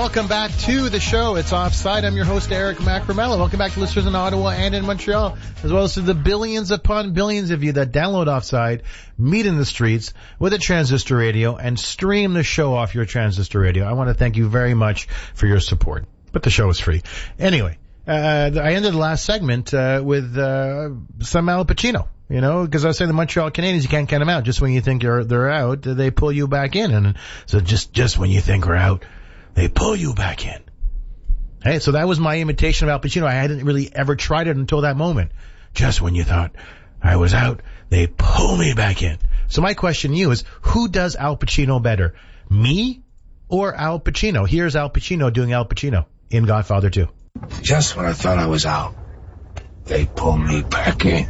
Welcome back to the show. It's Offside. I'm your host, Eric Macromello. Welcome back to listeners in Ottawa and in Montreal, as well as to the billions upon billions of you that download Offside, meet in the streets with a transistor radio, and stream the show off your transistor radio. I want to thank you very much for your support. But the show is free. Anyway, I ended the last segment with some Al Pacino. You know, because I was saying the Montreal Canadiens, you can't count them out. Just when you think they're out, they pull you back in. And so just when you think we're out, they pull you back in. Hey, so that was my imitation of Al Pacino. I hadn't really ever tried it until that moment. Just when you thought I was out, they pull me back in. So my question to you is, who does Al Pacino better? Me or Al Pacino? Here's Al Pacino doing Al Pacino in Godfather 2. Just when I thought I was out, they pull me back in.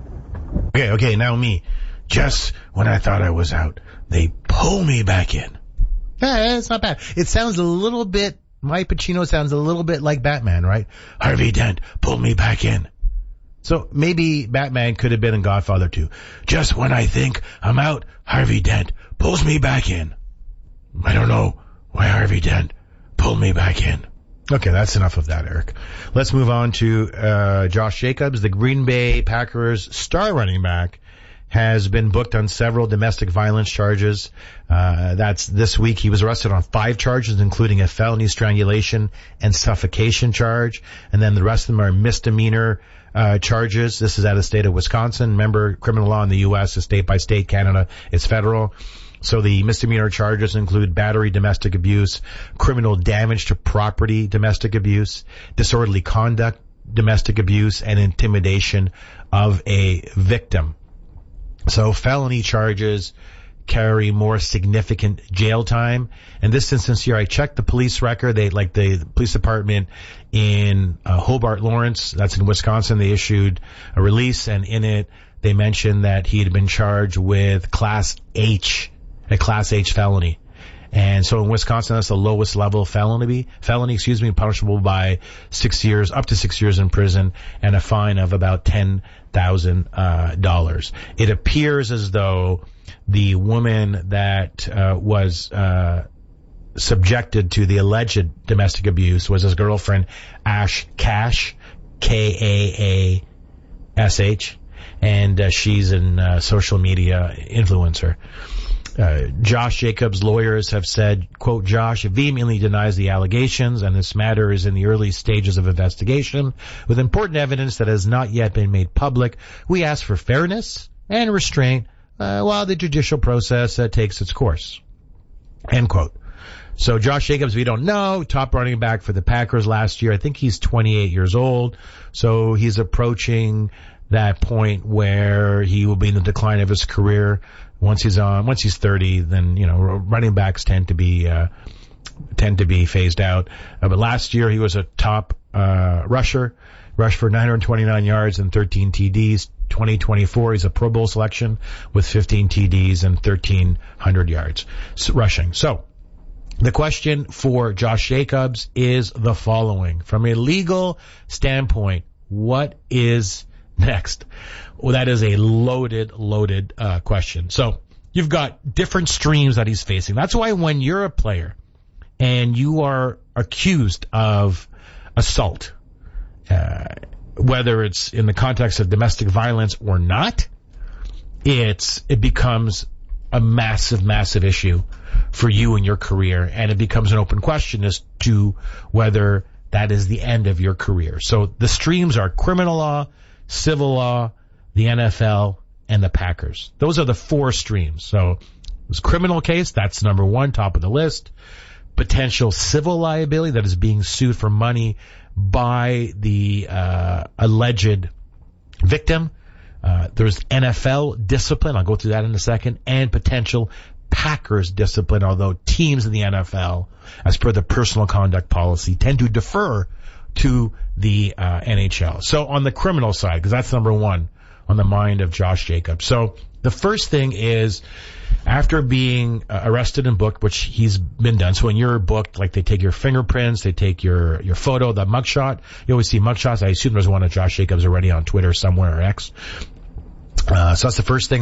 Okay, now me. Just when I thought I was out, they pull me back in. Yeah, it's not bad. It sounds a little bit, my Pacino sounds a little bit like Batman, right? Harvey Dent, pull me back in. So maybe Batman could have been in Godfather 2. Just when I think I'm out, Harvey Dent pulls me back in. I don't know why Harvey Dent pulled me back in. Okay, that's enough of that, Eric. Let's move on to Josh Jacobs. The Green Bay Packers star running back has been booked on several domestic violence charges. That's this week. He was arrested on 5 charges, including a felony strangulation and suffocation charge. And then the rest of them are misdemeanor charges. This is out of the state of Wisconsin. Remember, criminal law in the U.S. is state by state. Canada is federal. So the misdemeanor charges include battery, domestic abuse, criminal damage to property, domestic abuse, disorderly conduct, domestic abuse, and intimidation of a victim. So felony charges carry more significant jail time. In this instance here, I checked the police record. The police department in Hobart Lawrence, that's in Wisconsin, they issued a release, and in it they mentioned that he had been charged with a Class H felony. And so in Wisconsin, that's the lowest level felony, punishable by 6 years, up to 6 years in prison, and a fine of about $10,000. It appears as though the woman that was subjected to the alleged domestic abuse was his girlfriend, Ash Cash, Kaash, and she's a social media influencer. Josh Jacobs' lawyers have said, quote, Josh vehemently denies the allegations, and this matter is in the early stages of investigation with important evidence that has not yet been made public. We ask for fairness and restraint while the judicial process takes its course. End quote. So Josh Jacobs, we don't know, top running back for the Packers last year. I think he's 28 years old, so he's approaching that point where he will be in the decline of his career. Once he's 30, then, running backs tend to be phased out. But last year he was a top, rushed for 929 yards and 13 TDs. 2024, he's a Pro Bowl selection with 15 TDs and 1,300 yards rushing. So, the question for Josh Jacobs is the following. From a legal standpoint, what is next? Well, that is a loaded question. So you've got different streams that he's facing. That's why when you're a player and you are accused of assault, whether it's in the context of domestic violence or not, it becomes a massive issue for you and your career, and it becomes an open question as to whether that is the end of your career. So the streams are criminal law, civil law, the NFL, and the Packers. Those are the 4 streams. So this criminal case, that's number 1, top of the list. Potential civil liability, that is being sued for money by the alleged victim. There's NFL discipline. I'll go through that in a second. And potential Packers discipline, although teams in the NFL, as per the personal conduct policy, tend to defer to the NHL. So on the criminal side, because that's number 1 on the mind of Josh Jacobs. So the first thing is, after being arrested and booked, which he's been done. So when you're booked, like, they take your fingerprints, they take your photo, the mugshot. You always see mugshots. I assume there's one of Josh Jacobs already on Twitter somewhere or X. So that's the first thing.